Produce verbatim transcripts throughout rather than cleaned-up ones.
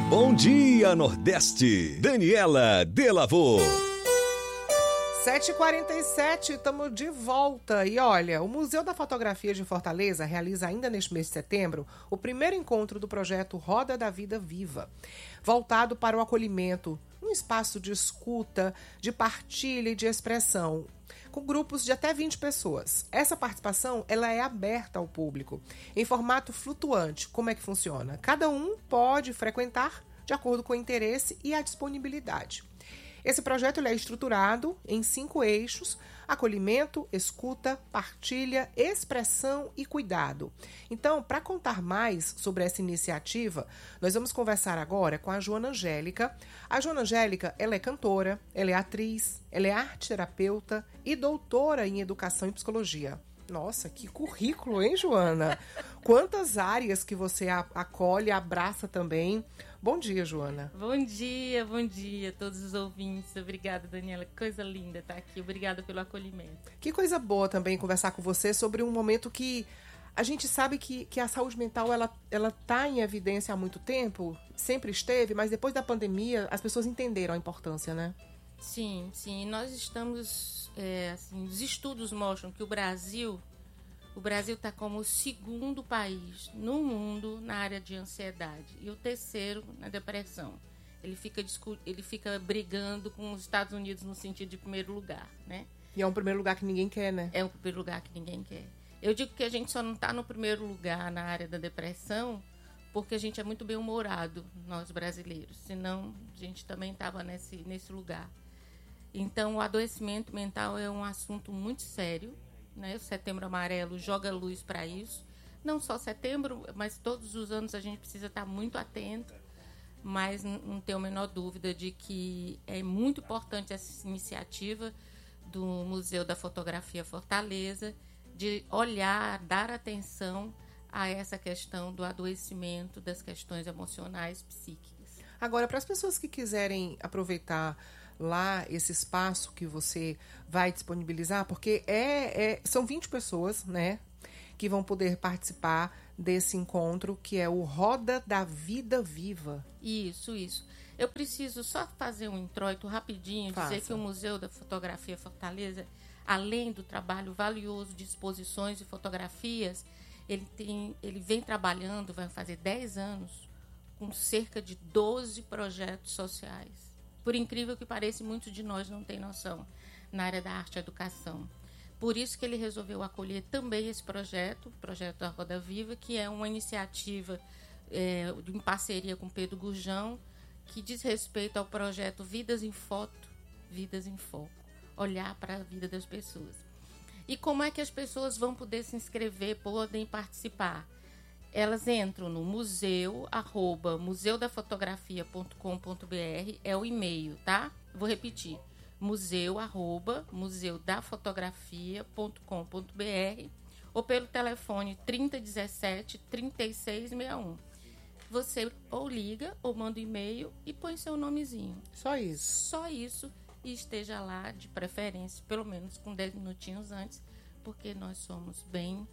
Bom dia, Nordeste. Daniela Delavô. sete e quarenta e sete, estamos de volta. E olha, o Museu da Fotografia de Fortaleza realiza ainda neste mês de setembro o primeiro encontro do projeto Roda da Vida Viva, voltado para o acolhimento, um espaço de escuta, de partilha e de expressão, com grupos de até vinte pessoas. Essa participação ela é aberta ao público, em formato flutuante. Como é que funciona? Cada um pode frequentar de acordo com o interesse e a disponibilidade. Esse projeto ele é estruturado em cinco eixos: acolhimento, escuta, partilha, expressão e cuidado. Então, para contar mais sobre essa iniciativa, nós vamos conversar agora com a Joana Angélica. A Joana Angélica, ela é cantora, ela é atriz, ela é arte-terapeuta e doutora em educação e psicologia. Nossa, que currículo, hein, Joana? Quantas áreas que você acolhe, abraça também. Bom dia, Joana. Bom dia, bom dia a todos os ouvintes. Obrigada, Daniela. Que coisa linda estar aqui. Obrigada pelo acolhimento. Que coisa boa também conversar com você sobre um momento que a gente sabe que, que a saúde mental ela ela está em evidência há muito tempo, sempre esteve, mas depois da pandemia as pessoas entenderam a importância, né? Sim, sim. Nós estamos, é, assim, os estudos mostram que o Brasil, o Brasil está como o segundo país no mundo na área de ansiedade e o terceiro na depressão. Ele fica, ele fica brigando com os Estados Unidos no sentido de primeiro lugar, né? E é um primeiro lugar que ninguém quer, né? É um primeiro lugar que ninguém quer. Eu digo que a gente só não está no primeiro lugar na área da depressão porque a gente é muito bem-humorado, nós brasileiros. Senão, a gente também estava nesse, nesse lugar. Então, o adoecimento mental é um assunto muito sério, né? O Setembro Amarelo joga luz para isso. Não só setembro, mas todos os anos a gente precisa estar muito atento. Mas não tenho a menor dúvida de que é muito importante essa iniciativa do Museu da Fotografia Fortaleza, de olhar, dar atenção a essa questão do adoecimento, das questões emocionais, psíquicas. Agora, para as pessoas que quiserem aproveitar lá esse espaço que você vai disponibilizar, porque é, é, são vinte pessoas, né, que vão poder participar desse encontro, que é o Roda da Vida Viva. Isso, isso. Eu preciso só fazer um introito rapidinho, Faça. dizer que o Museu da Fotografia Fortaleza, além do trabalho valioso de exposições e fotografias, ele, tem, ele vem trabalhando, vai fazer dez anos, com cerca de doze projetos sociais. Por incrível que pareça, muitos de nós não têm noção na área da arte e educação. Por isso que ele resolveu acolher também esse projeto, o projeto da Roda Viva, que é uma iniciativa é, em parceria com Pedro Gurjão, que diz respeito ao projeto Vidas em Foto, Vidas em Foco, olhar para a vida das pessoas. E como é que as pessoas vão poder se inscrever, podem participar? Elas entram no museu, arroba museu da fotografia ponto com ponto br, é o e-mail, tá? Vou repetir, museu, arroba museu da fotografia ponto com ponto br, ou pelo telefone trinta dezessete, trinta e seis sessenta e um. Você ou liga, ou manda um e-mail e põe seu nomezinho. Só isso? Só isso, e esteja lá, de preferência, pelo menos com dez minutinhos antes, porque nós somos bem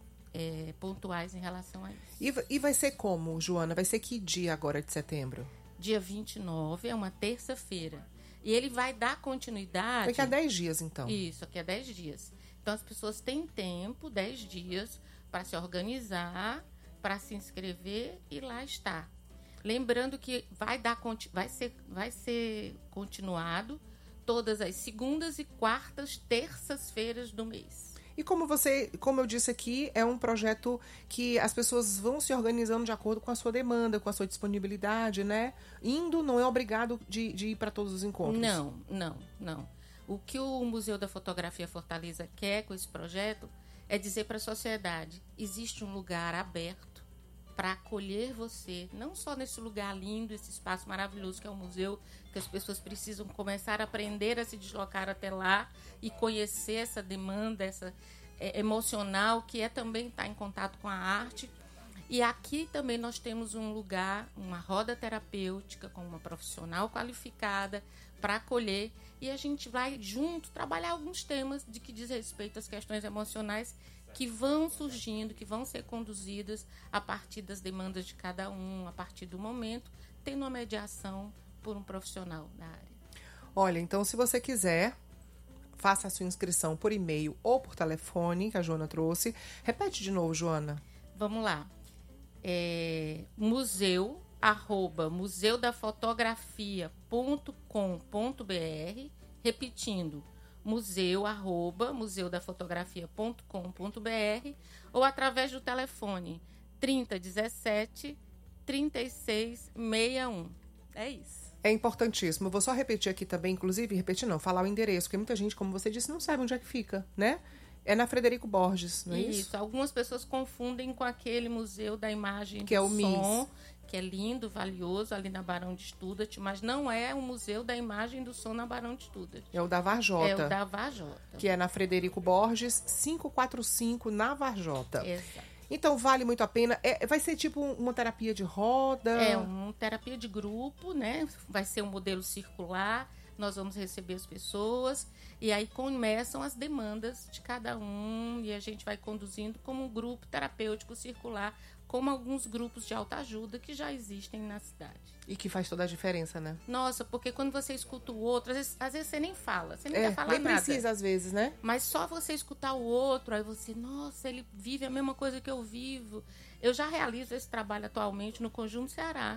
é, pontuais em relação a isso. E, e vai ser como, Joana? Vai ser que dia agora de setembro? Dia vinte e nove, é uma terça-feira. E ele vai dar continuidade... Daqui a dez dias, então. Isso, daqui a dez dias. Então, as pessoas têm tempo, dez dias, para se organizar, para se inscrever e lá está. Lembrando que vai, dar, vai, ser, vai ser continuado todas as segundas e quartas, terças-feiras do mês. E como você, como eu disse aqui, é um projeto que as pessoas vão se organizando de acordo com a sua demanda, com a sua disponibilidade, né? Indo não é obrigado de, de ir para todos os encontros. Não, não, não. O que o Museu da Fotografia Fortaleza quer com esse projeto é dizer para a sociedade, existe um lugar aberto para acolher você, não só nesse lugar lindo, esse espaço maravilhoso que é o museu, que as pessoas precisam começar a aprender a se deslocar até lá e conhecer essa demanda, essa é, emocional, que é também estar em contato com a arte. E aqui também nós temos um lugar, uma roda terapêutica com uma profissional qualificada para acolher, e a gente vai junto trabalhar alguns temas de que diz respeito às questões emocionais que vão surgindo, que vão ser conduzidas a partir das demandas de cada um, a partir do momento, tendo uma mediação por um profissional da área. Olha, então se você quiser, faça a sua inscrição por e-mail ou por telefone, que a Joana trouxe. Repete de novo, Joana. Vamos lá. É, museu, arroba, museu da fotografia ponto com ponto b r, repetindo, museu, arroba, museu da fotografia ponto com ponto b r, ou através do telefone trinta, dezessete, trinta e seis, sessenta e um. É isso. É importantíssimo. Eu vou só repetir aqui também, inclusive, repetir não, falar o endereço, porque muita gente, como você disse, não sabe onde é que fica, né? É na Frederico Borges, não é isso? Isso. Algumas pessoas confundem com aquele museu da imagem que do é o som, M I S, que é lindo, valioso, ali na Barão de Studat, mas não é o museu da imagem do som na Barão de Studat. É o da Varjota. É o da Varjota. Que é na Frederico Borges, quinhentos e quarenta e cinco, na Varjota. Exato. Então, vale muito a pena. É, vai ser tipo uma terapia de roda? É uma terapia de grupo, né? Vai ser um modelo circular. Nós vamos receber as pessoas e aí começam as demandas de cada um e a gente vai conduzindo como um grupo terapêutico circular, como alguns grupos de autoajuda que já existem na cidade. E que faz toda a diferença, né? Nossa, porque quando você escuta o outro, às vezes, às vezes você nem fala, você nem é, quer falar nem nada. precisa às vezes, né? Mas só você escutar o outro, aí você, nossa, ele vive a mesma coisa que eu vivo. Eu já realizo esse trabalho atualmente no Conjunto Ceará,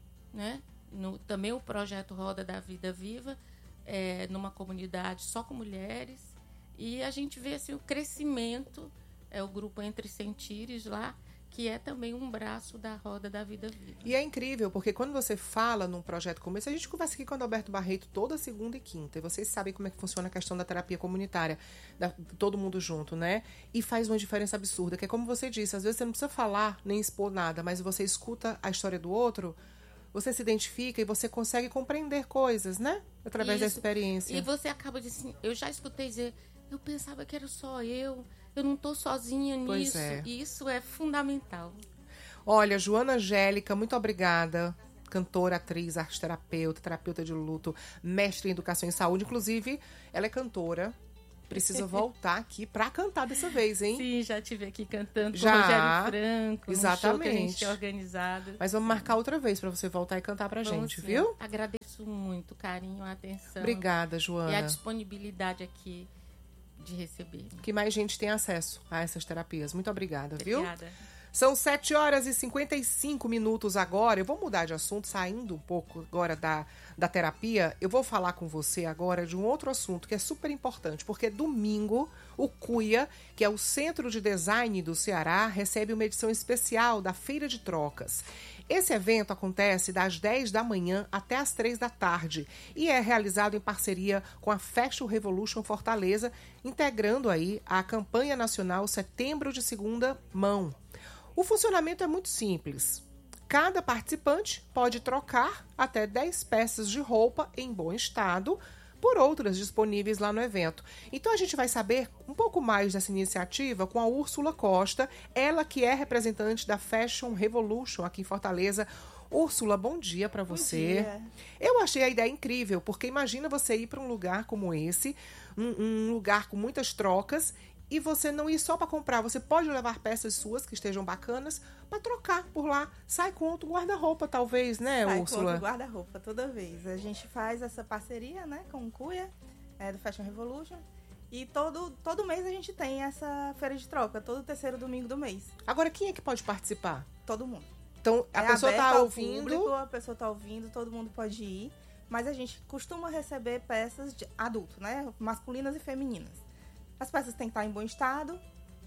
né? No, também o projeto Roda da Vida Viva, é, numa comunidade só com mulheres. E a gente vê assim, o crescimento, é o grupo Entre Sentires lá, que é também um braço da Roda da Vida Viva. E é incrível, porque quando você fala num projeto como esse, a gente conversa aqui com o Adalberto Barreto toda segunda e quinta, e vocês sabem como é que funciona a questão da terapia comunitária, da, todo mundo junto, né? E faz uma diferença absurda, que é como você disse, às vezes você não precisa falar, nem expor nada, mas você escuta a história do outro, você se identifica e você consegue compreender coisas, né? Através Isso. da experiência. E você acaba de assim, eu já escutei dizer, eu pensava que era só eu, eu não estou sozinha Pois nisso. é. E isso é fundamental. Olha, Joana Angélica, muito obrigada. Cantora, atriz, arteterapeuta, terapeuta de luto, mestre em educação e saúde. Inclusive, ela é cantora. Precisa voltar aqui para cantar dessa vez, hein? Sim, já estive aqui cantando Já, com o Rogério Franco, exatamente. num show que a gente tinha organizado. Mas vamos marcar outra vez para você voltar e cantar pra Vamos gente, sim. viu? Agradeço muito o carinho, a atenção. Obrigada, Joana. E a disponibilidade aqui de receber. Que mais gente tem acesso a essas terapias. Muito obrigada, viu? Obrigada. São sete horas e cinquenta e cinco minutos agora. Eu vou mudar de assunto, saindo um pouco agora da, da terapia. Eu vou falar com você agora de um outro assunto que é super importante, porque domingo o CUIA, que é o Centro de Design do Ceará, recebe uma edição especial da Feira de Trocas. Esse evento acontece das dez da manhã até as três da tarde e é realizado em parceria com a Fashion Revolution Fortaleza, integrando aí a campanha nacional Setembro de Segunda Mão. O funcionamento é muito simples. Cada participante pode trocar até dez peças de roupa em bom estado por outras disponíveis lá no evento. Então a gente vai saber um pouco mais dessa iniciativa com a Úrsula Costa, ela que é representante da Fashion Revolution aqui em Fortaleza. Úrsula, bom dia para você. Bom dia. Eu achei a ideia incrível, porque imagina você ir para um lugar como esse, um, um lugar com muitas trocas, e você não ir só para comprar, você pode levar peças suas que estejam bacanas para trocar por lá. Sai com outro guarda-roupa, talvez, né, Sai Úrsula? com outro guarda-roupa toda vez. A gente faz essa parceria, né, com o CUIA, é, do Fashion Revolution. E todo, todo mês a gente tem essa feira de troca, todo terceiro domingo do mês. Agora, quem é que pode participar? Todo mundo. Então, a é pessoa aberto está ao ouvindo... público, a pessoa está ouvindo, todo mundo pode ir. Mas a gente costuma receber peças de adulto, né, masculinas e femininas. As peças têm que estar em bom estado,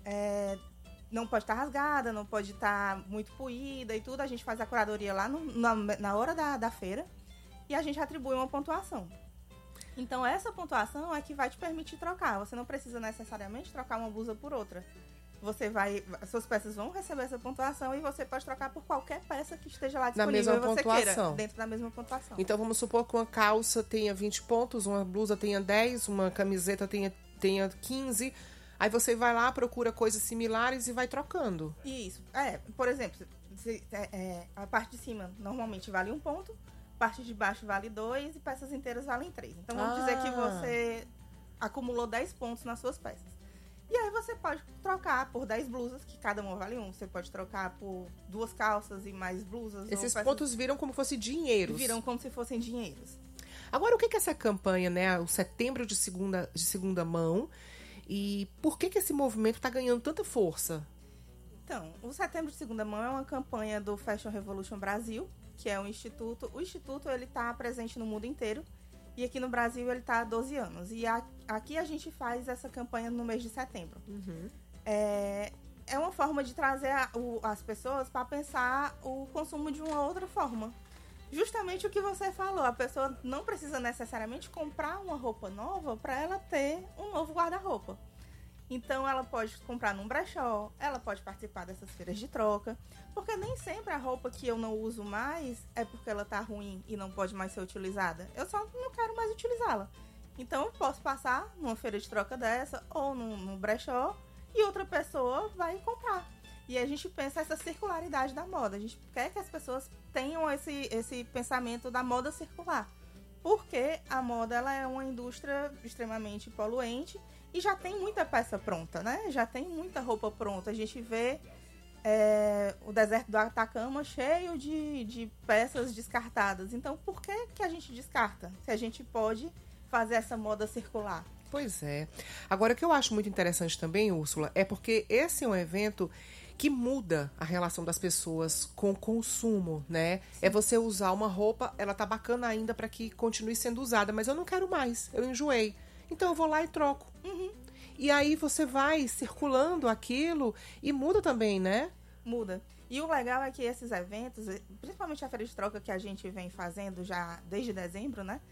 é, não pode estar rasgada, não pode estar muito poída e tudo. A gente faz a curadoria lá no, na, na hora da, da feira e a gente atribui uma pontuação. Então, essa pontuação é que vai te permitir trocar. Você não precisa necessariamente trocar uma blusa por outra. Você vai, suas peças vão receber essa pontuação e você pode trocar por qualquer peça que esteja lá disponível Na mesma e você pontuação. queira, dentro da mesma pontuação. Então, vamos supor que uma calça tenha vinte pontos, uma blusa tenha dez, uma camiseta tenha, tenha quinze. Aí você vai lá, procura coisas similares e vai trocando. Isso. É, por exemplo, se, é, é, a parte de cima normalmente vale um ponto, a parte de baixo vale dois e peças inteiras valem três. Então, vamos Ah. dizer que você acumulou dez pontos nas suas peças. E aí você pode trocar por dez blusas, que cada uma vale um. Você pode trocar por duas calças e mais blusas. Esses peças... pontos viram como se fossem dinheiros. Viram como se fossem dinheiros. Agora, o que que é essa campanha, né? O Setembro de Segunda, de segunda Mão. E por que que esse movimento está ganhando tanta força? Então, o Setembro de Segunda Mão é uma campanha do Fashion Revolution Brasil, que é um instituto. O instituto ele está presente no mundo inteiro. E aqui no Brasil ele está há doze anos. E a, aqui a gente faz essa campanha no mês de setembro. Uhum. É, é uma forma de trazer a, o, as pessoas para pensar o consumo de uma outra forma. Justamente o que você falou, a pessoa não precisa necessariamente comprar uma roupa nova para ela ter um novo guarda-roupa. Então ela pode comprar num brechó, ela pode participar dessas feiras de troca, porque nem sempre a roupa que eu não uso mais é porque ela tá ruim e não pode mais ser utilizada. Eu só não quero mais utilizá-la. Então eu posso passar numa feira de troca dessa ou num, num brechó e outra pessoa vai comprar. E a gente pensa essa circularidade da moda. A gente quer que as pessoas tenham esse, esse pensamento da moda circular. Porque a moda ela é uma indústria extremamente poluente e já tem muita peça pronta, né? Já tem muita roupa pronta. A gente vê é, o deserto do Atacama cheio de, de peças descartadas. Então, por que, que a gente descarta? Se a gente pode fazer essa moda circular. Pois é. Agora, o que eu acho muito interessante também, Úrsula, é porque esse é um evento que muda a relação das pessoas com o consumo, né? Sim. É você usar uma roupa, ela tá bacana ainda para que continue sendo usada, mas eu não quero mais, eu enjoei. Então eu vou lá e troco. Uhum. E aí você vai circulando aquilo e muda também, né? Muda. E o legal é que esses eventos, principalmente a feira de troca que a gente vem fazendo já desde dezembro, né?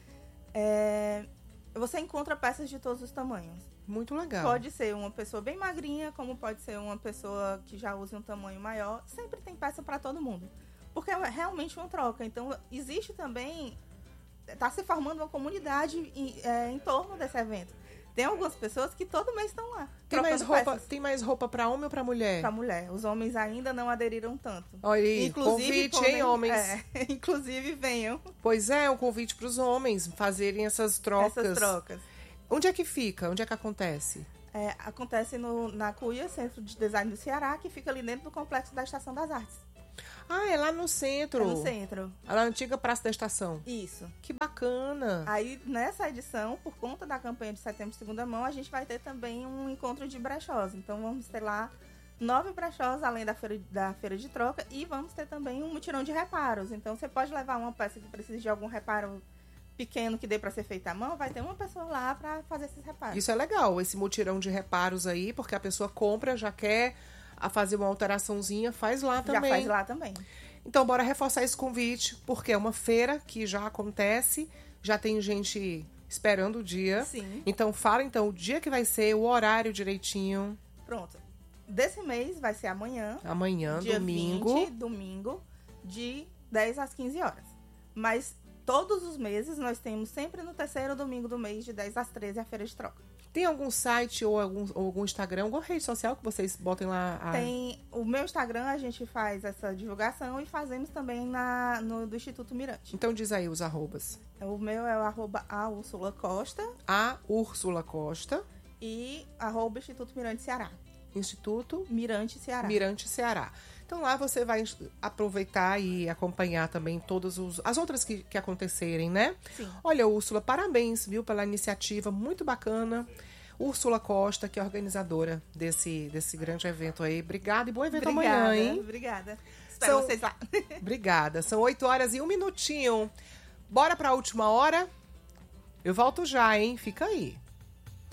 É... Você encontra peças de todos os tamanhos. Muito legal. Pode ser uma pessoa bem magrinha, como pode ser uma pessoa que já usa um tamanho maior. Sempre tem peça para todo mundo. Porque é realmente uma troca. Então, existe também... Está se formando uma comunidade em, é, em torno desse evento. Tem algumas pessoas que todo mês estão lá. Tem mais roupa, tem mais roupa para homem ou para mulher? Para mulher. Os homens ainda não aderiram tanto. Olha aí, inclusive, convite, hein, homens? É, inclusive, venham. Pois é, um convite para os homens fazerem essas trocas. Essas trocas. Onde é que fica? Onde é que acontece? É, acontece no, na C U I A, Centro de Design do Ceará, que fica ali dentro do complexo da Estação das Artes. Ah, é lá no centro. É no centro. É na antiga Praça da Estação. Isso. Que bacana. Aí, nessa edição, por conta da campanha de Setembro de Segunda Mão, a gente vai ter também um encontro de brechós. Então, vamos ter lá nove brechós, além da feira, da feira de troca, e vamos ter também um mutirão de reparos. Então, você pode levar uma peça que precisa de algum reparo pequeno que dê para ser feito à mão, vai ter uma pessoa lá para fazer esses reparos. Isso é legal, esse mutirão de reparos aí, porque a pessoa compra, já quer a fazer uma alteraçãozinha, faz lá também. Já faz lá também. Então, bora reforçar esse convite, porque é uma feira que já acontece, já tem gente esperando o dia. Sim. Então, fala então o dia que vai ser, o horário direitinho. Pronto. Desse mês vai ser amanhã. Amanhã, dia domingo. vinte, domingo, de dez às quinze horas. Mas todos os meses nós temos sempre no terceiro domingo do mês, de dez às treze, a feira de troca. Tem algum site ou algum, ou algum Instagram, alguma rede social que vocês botem lá? A... Tem o meu Instagram, a gente faz essa divulgação e fazemos também na, no do Instituto Mirante. Então diz aí os arrobas. O meu é o arroba a Úrsula Costa. A Úrsula Costa. E arroba Instituto Mirante Ceará. Instituto Mirante Ceará. Mirante Ceará. Então lá você vai aproveitar e acompanhar também todas os, as outras que, que acontecerem, né? Sim. Olha, Úrsula, parabéns, viu, pela iniciativa, muito bacana. Úrsula Costa, que é organizadora desse, desse grande evento aí. Obrigada e bom evento obrigada, amanhã, hein? Obrigada. Espero São... vocês lá. Obrigada. São oito horas e um minutinho. Bora para a última hora? Eu volto já, hein? Fica aí.